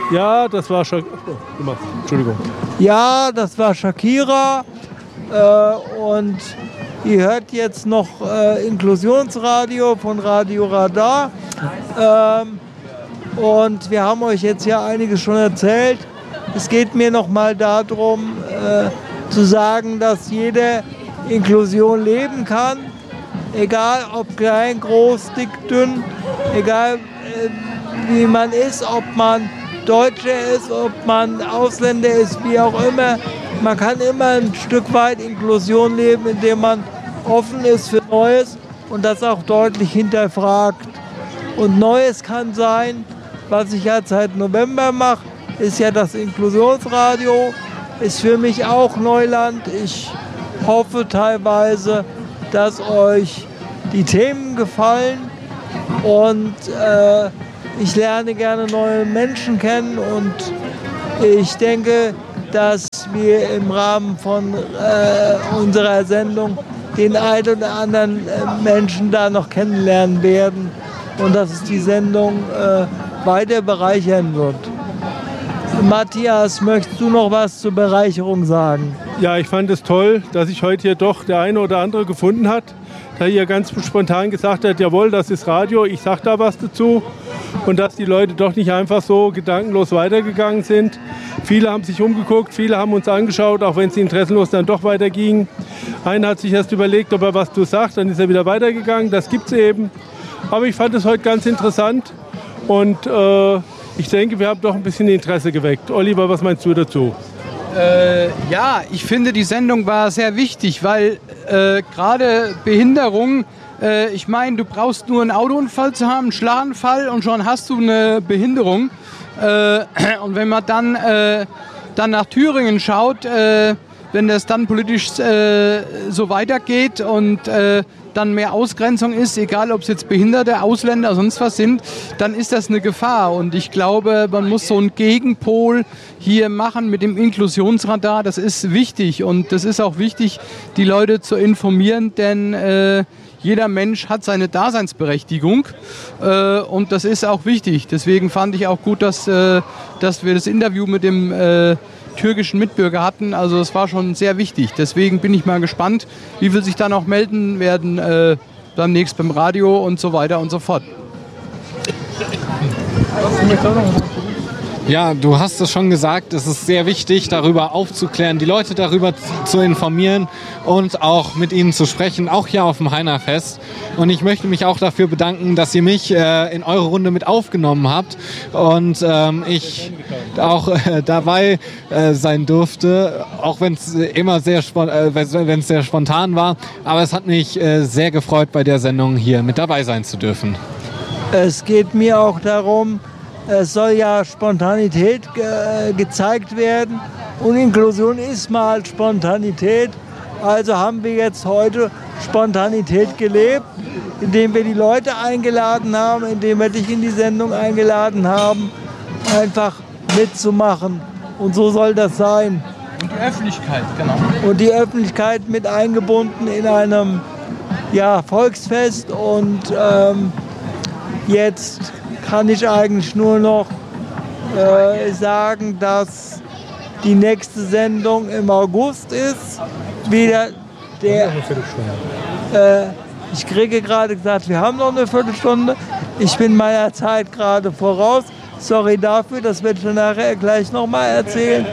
Ja, das war Entschuldigung. Ja, das war Shakira. Und ihr hört jetzt noch Inklusionsradio von Radio Radar. Und wir haben euch jetzt ja einiges schon erzählt. Es geht mir noch mal darum, zu sagen, dass jede Inklusion leben kann. Egal ob klein, groß, dick, dünn, egal wie man ist, ob man Deutscher ist, ob man Ausländer ist, wie auch immer. Man kann immer ein Stück weit Inklusion leben, indem man offen ist für Neues und das auch deutlich hinterfragt. Und Neues kann sein, was ich ja seit November mache, ist ja das Inklusionsradio, ist für mich auch Neuland. Ich hoffe teilweise, dass euch die Themen gefallen und ich lerne gerne neue Menschen kennen und ich denke, dass wir im Rahmen von unserer Sendung den einen oder anderen Menschen da noch kennenlernen werden und dass es die Sendung weiter bereichern wird. Matthias, möchtest du noch was zur Bereicherung sagen? Ja, ich fand es toll, dass sich heute hier doch der eine oder andere gefunden hat, der hier ganz spontan gesagt hat, jawohl, das ist Radio, ich sag da was dazu. Und dass die Leute doch nicht einfach so gedankenlos weitergegangen sind. Viele haben sich umgeguckt, viele haben uns angeschaut, auch wenn sie interessenlos dann doch weitergingen. Einer hat sich erst überlegt, ob er was du sagst, dann ist er wieder weitergegangen, das gibt's eben. Aber ich fand es heute ganz interessant und ich denke, wir haben doch ein bisschen Interesse geweckt. Oliver, was meinst du dazu? Ja, ich finde, die Sendung war sehr wichtig, weil gerade Behinderung, ich meine, du brauchst nur einen Autounfall zu haben, einen Schlaganfall und schon hast du eine Behinderung. Und wenn man dann nach Thüringen schaut, wenn das dann politisch so weitergeht und dann mehr Ausgrenzung ist, egal ob es jetzt Behinderte, Ausländer, sonst was sind, dann ist das eine Gefahr. Und ich glaube, man muss so einen Gegenpol hier machen mit dem Inklusionsradar. Das ist wichtig und das ist auch wichtig, die Leute zu informieren, denn jeder Mensch hat seine Daseinsberechtigung und das ist auch wichtig. Deswegen fand ich auch gut, dass wir das Interview mit dem türkischen Mitbürger hatten. Also es war schon sehr wichtig. Deswegen bin ich mal gespannt, wie viel sich da noch melden werden demnächst beim Radio und so weiter und so fort. Ja, du hast es schon gesagt, es ist sehr wichtig, darüber aufzuklären, die Leute darüber zu informieren und auch mit ihnen zu sprechen, auch hier auf dem Heinerfest. Und ich möchte mich auch dafür bedanken, dass ihr mich in eure Runde mit aufgenommen habt und ich auch dabei sein durfte, auch wenn es immer sehr spontan war. Aber es hat mich sehr gefreut, bei der Sendung hier mit dabei sein zu dürfen. Es geht mir auch darum, es soll ja Spontanität gezeigt werden und Inklusion ist mal Spontanität. Also haben wir jetzt heute Spontanität gelebt, indem wir die Leute eingeladen haben, indem wir dich in die Sendung eingeladen haben, einfach mitzumachen. Und so soll das sein. Und die Öffentlichkeit, genau. Und die Öffentlichkeit mit eingebunden in einem Volksfest und jetzt kann ich eigentlich nur noch sagen, dass die nächste Sendung im August ist. Wieder ich kriege gerade gesagt, wir haben noch eine Viertelstunde. Ich bin meiner Zeit gerade voraus. Sorry dafür, das werde ich nachher gleich nochmal erzählen.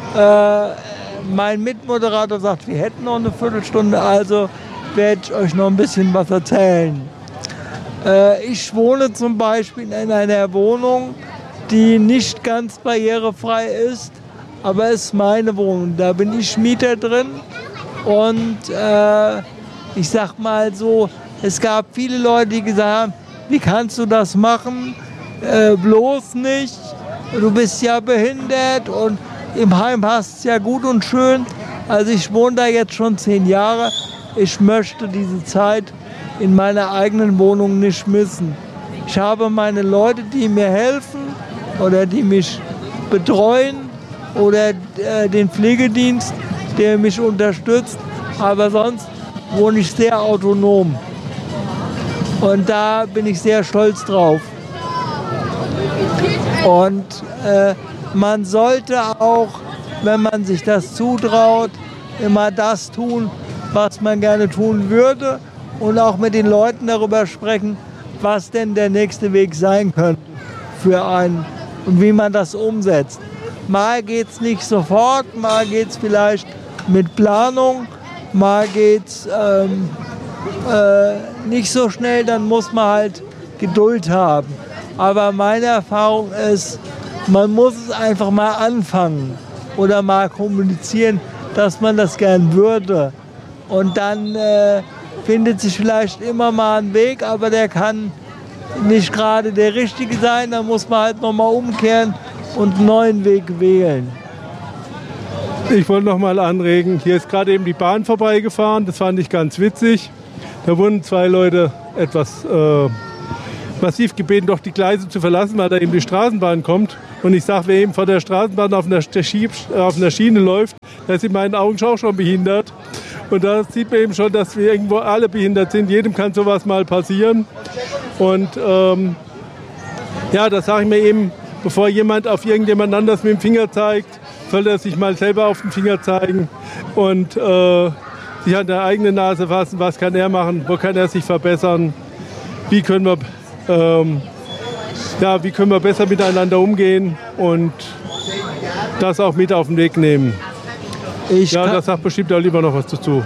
Mein Mitmoderator sagt, wir hätten noch eine Viertelstunde, also werde ich euch noch ein bisschen was erzählen. Ich wohne zum Beispiel in einer Wohnung, die nicht ganz barrierefrei ist, aber es ist meine Wohnung. Da bin ich Mieter drin und ich sag mal so, es gab viele Leute, die gesagt haben, wie kannst du das machen? Bloß nicht, du bist ja behindert und im Heim hast es ja gut und schön. Also ich wohne da jetzt schon 10 Jahre. Ich möchte diese Zeit in meiner eigenen Wohnung nicht missen. Ich habe meine Leute, die mir helfen oder die mich betreuen oder den Pflegedienst, der mich unterstützt. Aber sonst wohne ich sehr autonom. Und da bin ich sehr stolz drauf. Und man sollte auch, wenn man sich das zutraut, immer das tun, was man gerne tun würde und auch mit den Leuten darüber sprechen, was denn der nächste Weg sein könnte für einen und wie man das umsetzt. Mal geht es nicht sofort, mal geht es vielleicht mit Planung, mal geht es nicht so schnell, dann muss man halt Geduld haben. Aber meine Erfahrung ist, man muss es einfach mal anfangen oder mal kommunizieren, dass man das gern würde. Und dann findet sich vielleicht immer mal ein Weg, aber der kann nicht gerade der richtige sein. Da muss man halt nochmal umkehren und einen neuen Weg wählen. Ich wollte noch mal anregen, hier ist gerade eben die Bahn vorbeigefahren, das fand ich ganz witzig. Da wurden 2 Leute etwas massiv gebeten, doch die Gleise zu verlassen, weil da eben die Straßenbahn kommt. Und ich sage, wer eben vor der Straßenbahn auf einer Schiene läuft, der ist in meinen Augen auch schon behindert. Und da sieht man eben schon, dass wir irgendwo alle behindert sind. Jedem kann sowas mal passieren. Und ja, das sage ich mir eben, bevor jemand auf irgendjemand anders mit dem Finger zeigt, soll er sich mal selber auf den Finger zeigen und sich an der eigenen Nase fassen. Was kann er machen? Wo kann er sich verbessern? Wie können wir besser miteinander umgehen und das auch mit auf den Weg nehmen? Da sagt bestimmt auch lieber noch was dazu.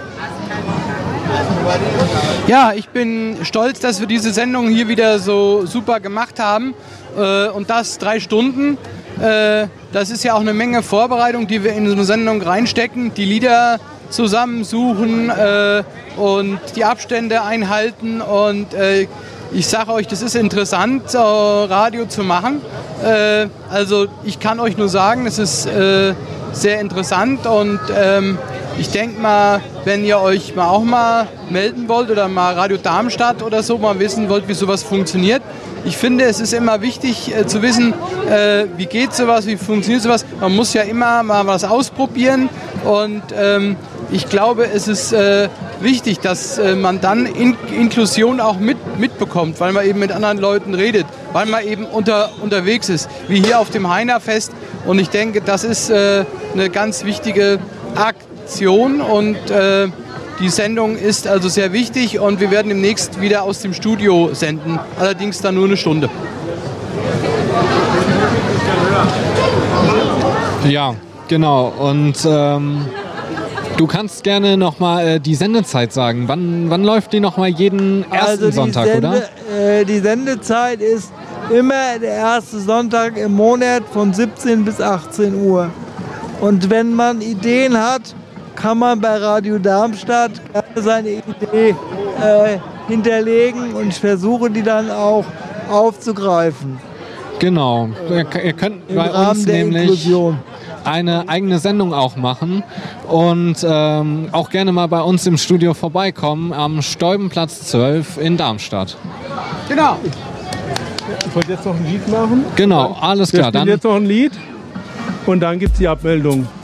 Ja, ich bin stolz, dass wir diese Sendung hier wieder so super gemacht haben. Und das 3 Stunden. Das ist ja auch eine Menge Vorbereitung, die wir in so eine Sendung reinstecken. Die Lieder zusammensuchen und die Abstände einhalten. Und ich sage euch, das ist interessant, Radio zu machen. Also ich kann euch nur sagen, es ist sehr interessant und ich denke mal, wenn ihr euch auch mal melden wollt oder mal Radio Darmstadt oder so mal wissen wollt, wie sowas funktioniert. Ich finde, es ist immer wichtig zu wissen, wie geht sowas, wie funktioniert sowas. Man muss ja immer mal was ausprobieren und ich glaube, es ist wichtig, dass man dann Inklusion auch mitbekommt, weil man eben mit anderen Leuten redet, weil man eben unterwegs ist, wie hier auf dem Heinerfest. Und ich denke, das ist eine ganz wichtige Aktion und die Sendung ist also sehr wichtig und wir werden demnächst wieder aus dem Studio senden, allerdings dann nur eine Stunde. Ja, genau. Und du kannst gerne nochmal die Sendezeit sagen. Wann läuft die nochmal jeden ersten Sonntag, oder? Die Sendezeit ist immer der erste Sonntag im Monat von 17 bis 18 Uhr. Und wenn man Ideen hat, kann man bei Radio Darmstadt seine Idee hinterlegen und ich versuche die dann auch aufzugreifen. Genau. Ihr könnt bei uns nämlich eine eigene Sendung auch machen und auch gerne mal bei uns im Studio vorbeikommen am Steubenplatz 12 in Darmstadt. Genau. Ich wollte jetzt noch ein Lied machen. Genau, alles klar. Dann jetzt noch ein Lied und dann gibt es die Abmeldung.